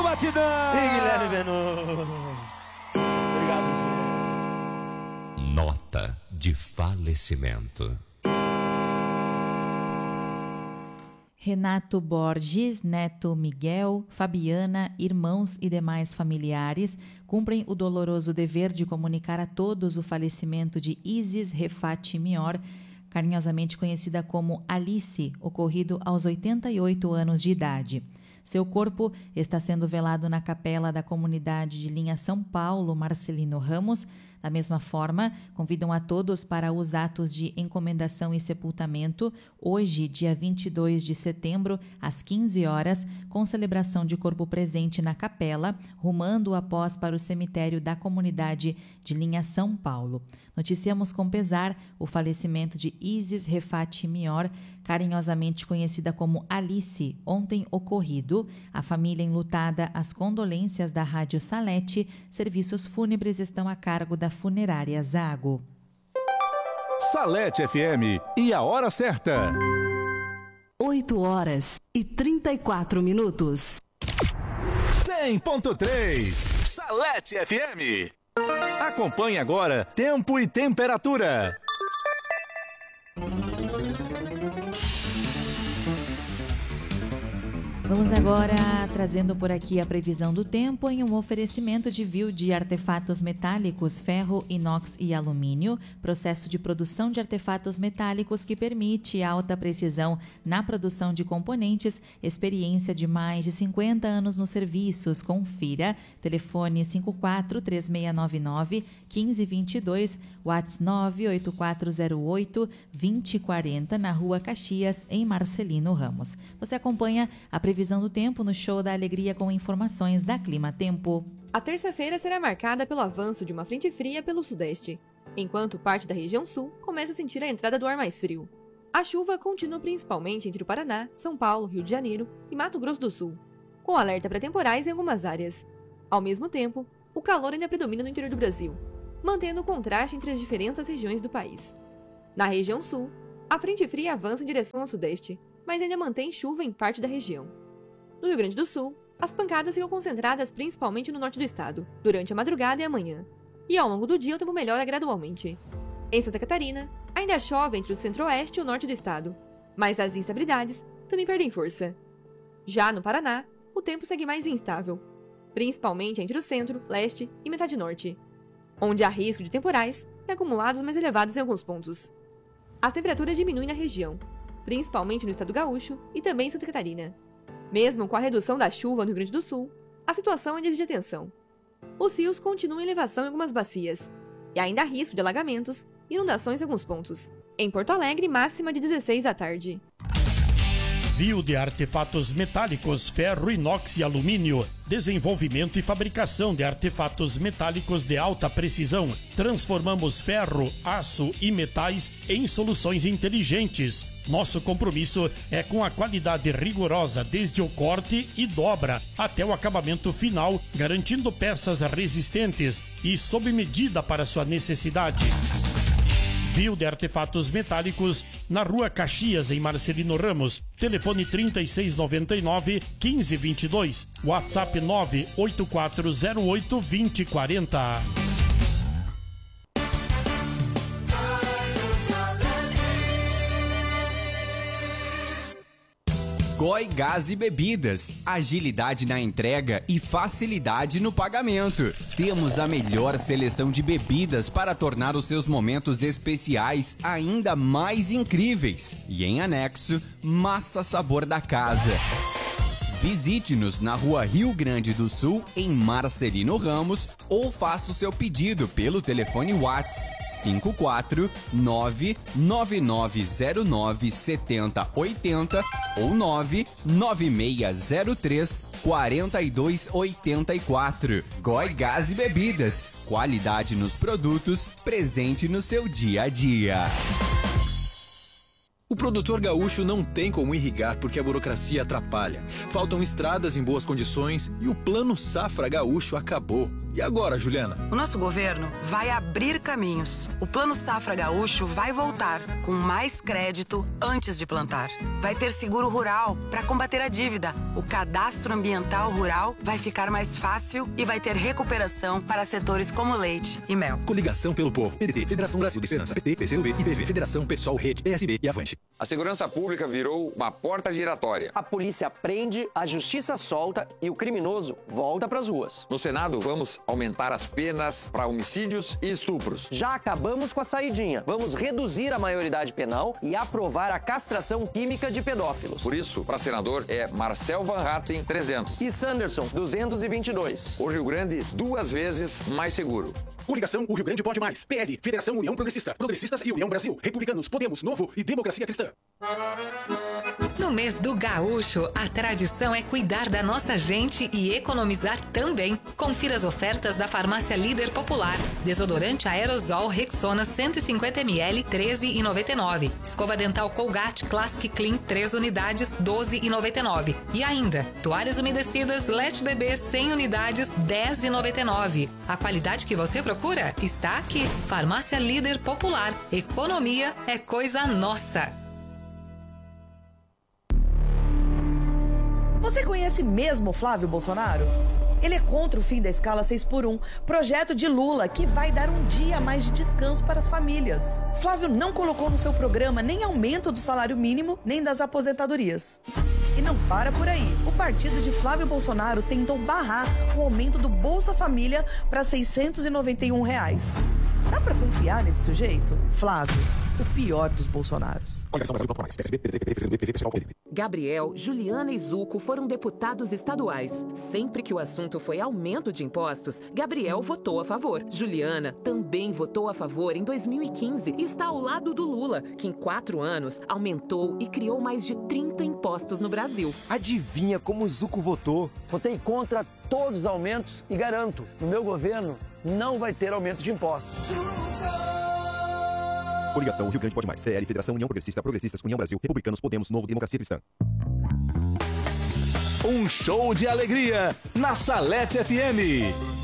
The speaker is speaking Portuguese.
batidão! E Guilherme Benu. Obrigado, senhor. Nota de falecimento. Renato Borges, neto Miguel, Fabiana, irmãos e demais familiares cumprem o doloroso dever de comunicar a todos o falecimento de Isis Refati Mior, carinhosamente conhecida como Alice, ocorrido aos 88 anos de idade. Seu corpo está sendo velado na capela da comunidade de Linha São Paulo, Marcelino Ramos. Da mesma forma, convidam a todos para os atos de encomendação e sepultamento, hoje, dia 22 de setembro, às 15 horas, com celebração de corpo presente na capela, rumando após para o cemitério da comunidade de Linha São Paulo. Noticiamos com pesar o falecimento de Isis Refati Mior, carinhosamente conhecida como Alice, ontem ocorrido. A família enlutada, as condolências da Rádio Salete. Serviços fúnebres estão a cargo da Funerária Zago. Salete FM e a hora certa. 8h34. 100.3 Salete FM. Acompanhe agora tempo e temperatura. Vamos agora trazendo por aqui a previsão do tempo em um oferecimento de Viu de artefatos metálicos, ferro, inox e alumínio, processo de produção de artefatos metálicos que permite alta precisão na produção de componentes, experiência de mais de 50 anos nos serviços. Confira, telefone 543699-1522, WhatsApp 98408-2040, na Rua Caxias, em Marcelino Ramos. Você acompanha a previsão do tempo no Show da Alegria com informações da Clima Tempo. A terça-feira será marcada pelo avanço de uma frente fria pelo sudeste, enquanto parte da região sul começa a sentir a entrada do ar mais frio. A chuva continua principalmente entre o Paraná, São Paulo, Rio de Janeiro e Mato Grosso do Sul, com alerta para temporais em algumas áreas. Ao mesmo tempo, o calor ainda predomina no interior do Brasil, mantendo o contraste entre as diferentes regiões do país. Na região sul, a frente fria avança em direção ao sudeste, mas ainda mantém chuva em parte da região. No Rio Grande do Sul, as pancadas ficam concentradas principalmente no norte do estado, durante a madrugada e a manhã, e ao longo do dia o tempo melhora gradualmente. Em Santa Catarina, ainda chove entre o centro-oeste e o norte do estado, mas as instabilidades também perdem força. Já no Paraná, o tempo segue mais instável, principalmente entre o centro, leste e metade norte, onde há risco de temporais e acumulados mais elevados em alguns pontos. As temperaturas diminuem na região, principalmente no estado gaúcho e também em Santa Catarina. Mesmo com a redução da chuva no Rio Grande do Sul, a situação ainda exige atenção. Os rios continuam em elevação em algumas bacias, e ainda há risco de alagamentos e inundações em alguns pontos. Em Porto Alegre, máxima de 16 à tarde. Viu de artefatos metálicos, ferro, inox e alumínio. Desenvolvimento e fabricação de artefatos metálicos de alta precisão. Transformamos ferro, aço e metais em soluções inteligentes. Nosso compromisso é com a qualidade rigorosa desde o corte e dobra até o acabamento final, garantindo peças resistentes e sob medida para sua necessidade. Viu de artefatos metálicos na Rua Caxias, em Marcelino Ramos. Telefone 3699-1522. WhatsApp 98408-2040. Goi Gás e Bebidas, agilidade na entrega e facilidade no pagamento. Temos a melhor seleção de bebidas para tornar os seus momentos especiais ainda mais incríveis. E em anexo, massa sabor da casa. Visite-nos na Rua Rio Grande do Sul, em Marcelino Ramos, ou faça o seu pedido pelo telefone WhatsApp 54999097080 ou 99603-4284. Goi Gás e Bebidas, qualidade nos produtos, presente no seu dia a dia. O produtor gaúcho não tem como irrigar porque a burocracia atrapalha. Faltam estradas em boas condições e o Plano Safra Gaúcho acabou. E agora, Juliana? O nosso governo vai abrir caminhos. O Plano Safra Gaúcho vai voltar com mais crédito antes de plantar. Vai ter seguro rural para combater a dívida. O cadastro ambiental rural vai ficar mais fácil e vai ter recuperação para setores como leite e mel. Coligação pelo Povo. PDT, Federação Brasil de Esperança. PT, PCdoB, IPV, Federação Pessoal, Rede, PSB e Avante. A segurança pública virou uma porta giratória. A polícia prende, a justiça solta e o criminoso volta para as ruas. No Senado, vamos aumentar as penas para homicídios e estupros. Já acabamos com a saidinha. Vamos reduzir a maioridade penal e aprovar a castração química de pedófilos. Por isso, para senador é Marcel Van Hatten, 300. E Sanderson, 222. O Rio Grande, 2 vezes mais seguro. Coligação O Rio Grande Pode Mais. PL, Federação União Progressista. Progressistas e União Brasil. Republicanos, Podemos, Novo e Democracia Cristã. No mês do Gaúcho, a tradição é cuidar da nossa gente e economizar também. Confira as ofertas da Farmácia Líder Popular. Desodorante aerosol Rexona 150 ml, R$ 13,99. Escova dental Colgate Classic Clean 3 unidades, R$ 12,99. E ainda, toalhas umedecidas Let Bebê 100 unidades, R$ 10,99. A qualidade que você procura está aqui. Farmácia Líder Popular. Economia é coisa nossa. Você conhece mesmo Flávio Bolsonaro? Ele é contra o fim da escala 6x1, projeto de Lula que vai dar um dia a mais de descanso para as famílias. Flávio não colocou no seu programa nem aumento do salário mínimo, nem das aposentadorias. E não para por aí. O partido de Flávio Bolsonaro tentou barrar o aumento do Bolsa Família para R$ 691. Dá pra confiar nesse sujeito? Flávio, o pior dos Bolsonaros. Gabriel, Juliana e Zuco foram deputados estaduais. Sempre que o assunto foi aumento de impostos, Gabriel votou a favor. Juliana também votou a favor em 2015 e está ao lado do Lula, que em 4 anos aumentou e criou mais de 30 impostos no Brasil. Adivinha como o Zuco votou? Votei contra todos os aumentos e garanto, no meu governo não vai ter aumento de impostos. Coligação Rio Grande Pode Mais. CL, Federação União Progressista, Progressistas, União Brasil, Republicanos, Podemos, Novo, Democracia Cristã. Um show de alegria na Salete FM.